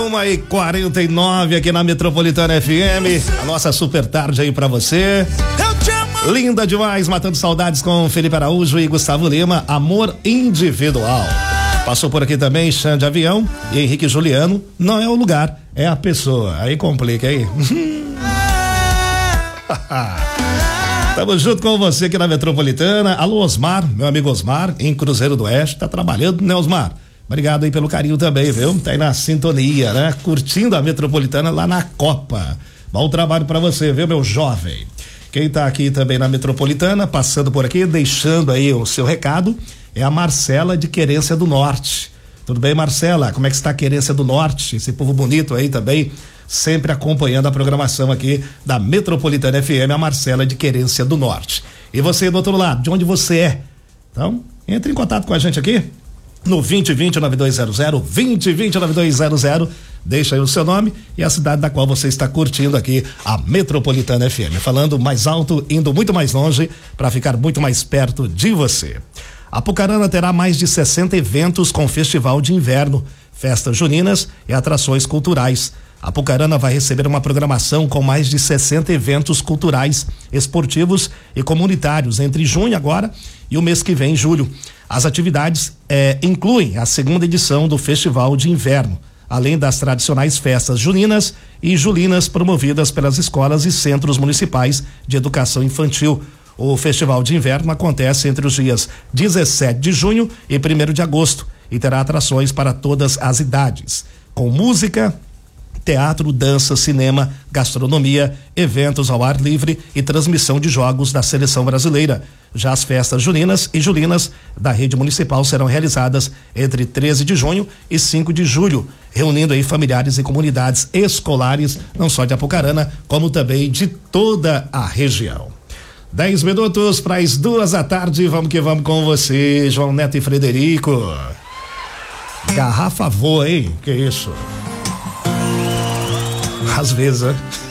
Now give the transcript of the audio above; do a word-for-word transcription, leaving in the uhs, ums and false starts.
uma e quarenta e nove aqui na Metropolitana F M, a nossa super tarde aí pra você. Linda demais, matando saudades com Felipe Araújo e Gustavo Lima, Amor Individual. Passou por aqui também Xande Avião e Henrique Juliano, Não é o Lugar, é a Pessoa. Aí complica aí. Tamo junto com você aqui na Metropolitana. Alô, Osmar, meu amigo Osmar, em Cruzeiro do Oeste, tá trabalhando, né, Osmar? Obrigado aí pelo carinho também, viu? Tá aí na sintonia, né? Curtindo a Metropolitana lá na Copa. Bom trabalho pra você, viu, meu jovem? Quem tá aqui também na Metropolitana, passando por aqui, deixando aí o seu recado, é a Marcela de Querência do Norte. Tudo bem, Marcela? Como é que está a Querência do Norte? Esse povo bonito aí também, sempre acompanhando a programação aqui da Metropolitana F M, a Marcela de Querência do Norte. E você do outro lado, de onde você é? Então, entre em contato com a gente aqui no vinte vinte, nove dois zero zero, vinte vinte, nove dois zero zero, deixa aí o seu nome e a cidade da qual você está curtindo aqui a Metropolitana F M, falando mais alto, indo muito mais longe para ficar muito mais perto de você. Apucarana terá mais de sessenta eventos com festival de inverno, festas juninas e atrações culturais. Apucarana vai receber uma programação com mais de sessenta eventos culturais, esportivos e comunitários entre junho agora e o mês que vem, julho. As atividades eh, incluem a segunda edição do Festival de Inverno, além das tradicionais festas juninas e julinas promovidas pelas escolas e centros municipais de educação infantil. O Festival de Inverno acontece entre os dias dezessete de junho e primeiro de agosto e terá atrações para todas as idades, com música, teatro, dança, cinema, gastronomia, eventos ao ar livre e transmissão de jogos da seleção brasileira. Já as festas juninas e julinas da rede municipal serão realizadas entre treze de junho e cinco de julho, reunindo aí familiares e comunidades escolares, não só de Apucarana, como também de toda a região. Dez minutos para as duas da tarde, vamos que vamos com você, João Neto e Frederico. Garrafa voa, hein? Que isso? Às vezes, né?